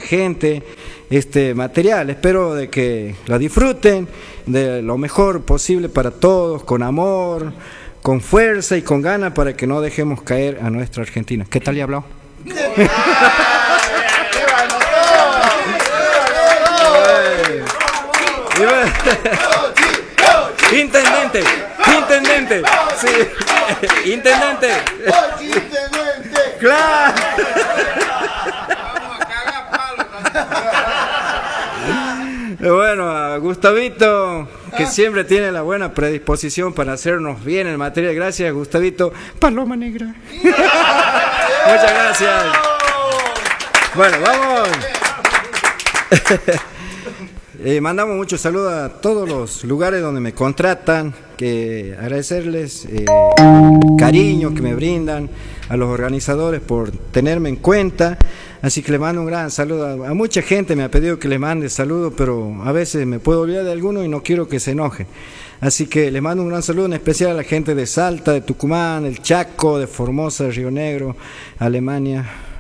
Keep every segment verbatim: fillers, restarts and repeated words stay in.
gente este material. Espero de que la disfruten de lo mejor posible para todos, con amor, con fuerza y con ganas, para que no dejemos caer a nuestra Argentina. ¿Qué tal ya habló? Intendente, intendente, sí, intendente. Claro. Bueno, a Gustavito, que siempre tiene la buena predisposición para hacernos bien en materia. Gracias, Gustavito. Paloma negra. Muchas gracias. Bueno, vamos. Eh, mandamos muchos saludos a todos los lugares donde me contratan, que agradecerles eh, el cariño que me brindan, a los organizadores por tenerme en cuenta. Así que le mando un gran saludo a, a mucha gente. Me ha pedido que le mande saludos, pero a veces me puedo olvidar de alguno y no quiero que se enojen. Así que le mando un gran saludo en especial a la gente de Salta, de Tucumán, el Chaco, de Formosa, Río Negro, Alemania,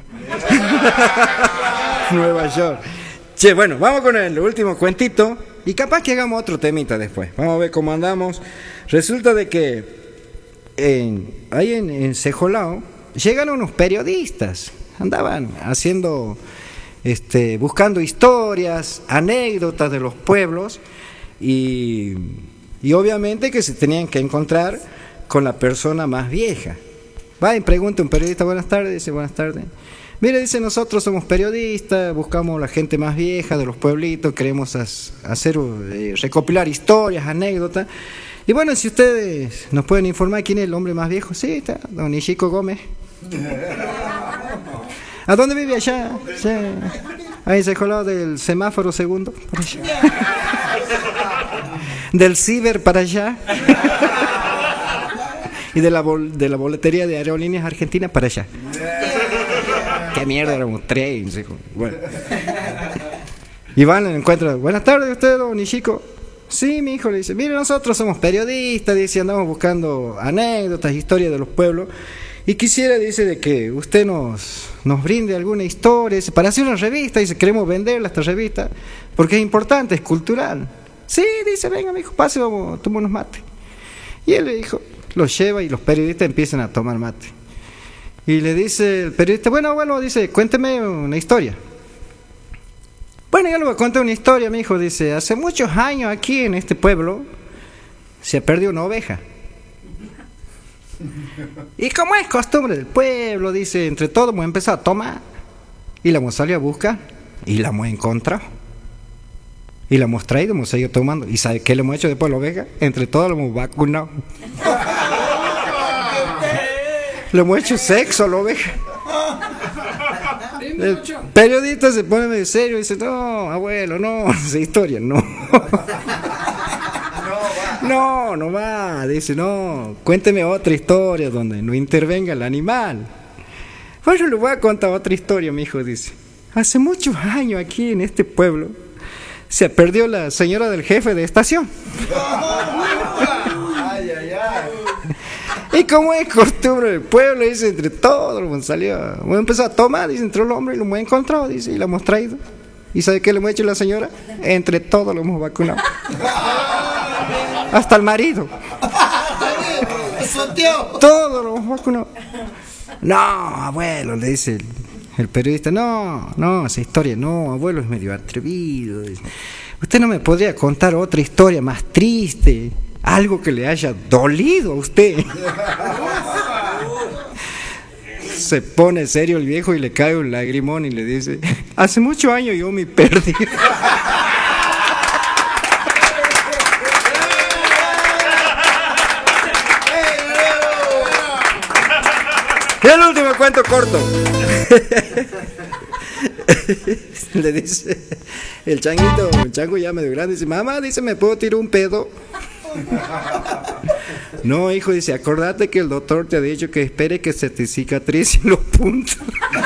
Nueva York. Che, bueno, vamos con el último cuentito y capaz que hagamos otro temita después. Vamos a ver cómo andamos. Resulta de que en, ahí en, en Sejolao llegaron unos periodistas. Andaban haciendo, este, buscando historias, anécdotas de los pueblos y, y obviamente que se tenían que encontrar con la persona más vieja. Va y pregunta un periodista, buenas tardes, dice, buenas tardes. Mire, dice, nosotros somos periodistas, buscamos la gente más vieja de los pueblitos, queremos hacer, eh, recopilar historias, anécdotas. Y bueno, si ustedes nos pueden informar quién es el hombre más viejo. Sí, está, don Ichico Gómez. ¿A dónde vive allá? Sí. Ahí se coló del semáforo segundo, para allá. Del ciber para allá. Y de la, bol, de la boletería de Aerolíneas Argentinas para allá. Qué mierda, era un tren. Bueno. Y van, encuentran, buenas tardes, ¿usted, don Ichico? Sí, mi hijo, le dice, mire, nosotros somos periodistas, dice, andamos buscando anécdotas, historias de los pueblos, y quisiera, dice, de que usted nos, nos brinde alguna historia, dice, para hacer una revista, dice, queremos venderla esta revista, porque es importante, es cultural. Sí, dice, venga, mi hijo, pase, vamos, toma unos mates. Y él le dijo, los lleva y los periodistas empiezan a tomar mate. Y le dice el periodista, bueno, bueno, dice, cuénteme una historia. Bueno, yo le voy a contar una historia, mi hijo, dice, hace muchos años aquí en este pueblo se perdió una oveja. Y como es costumbre del pueblo, dice, entre todos hemos empezado a tomar y la hemos salido a buscar y la hemos encontrado. Y la hemos traído, hemos seguido tomando. ¿Y sabe qué le hemos hecho después a la oveja? Entre todos la hemos vacunado. Le hemos hecho sexo a la oveja. El periodista se pone medio serio y dice, no, abuelo, no, esa historia, no. No, no va, dice, no, cuénteme otra historia donde no intervenga el animal. Pues yo le voy a contar otra historia, mi hijo, dice. Hace muchos años aquí en este pueblo se perdió la señora del jefe de estación. Ay, ay, ay. Y como es costumbre del pueblo, dice, entre todos, lo salió, bueno, empezó a tomar, dice, entró el hombre y lo hemos encontrado, dice, y la hemos traído. ¿Y sabe qué le hemos hecho a la señora? Entre todos lo hemos vacunado. Hasta el marido. Todo lo hemos vacunado. No, abuelo, le dice el, el periodista, no, no, esa historia, no, abuelo, es medio atrevido. Dice, usted no me podría contar otra historia más triste, algo que le haya dolido a usted. Se pone serio el viejo y le cae un lagrimón y le dice, hace muchos años yo me perdí. Y el último cuento corto. Le dice el changuito, el chango ya medio grande, dice, mamá, dice, ¿me puedo tirar un pedo? No, hijo, dice, acordate que el doctor te ha dicho que espere que se te cicatricen los puntos.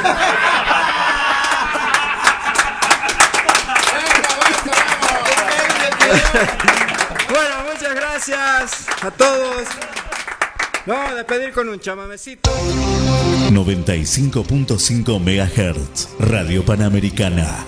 Bueno, muchas gracias a todos. Vamos a despedir con un chamamecito. noventa y cinco punto cinco megahertz, Radio Panamericana.